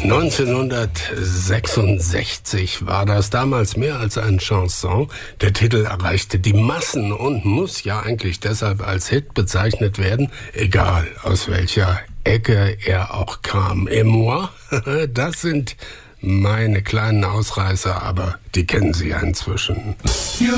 1966 war das, damals mehr als ein Chanson. Der Titel erreichte die Massen und muss ja eigentlich deshalb als Hit bezeichnet werden, egal aus welcher Ecke er auch kam. Et moi, das sind meine kleinen Ausreißer, aber die kennen Sie ja inzwischen.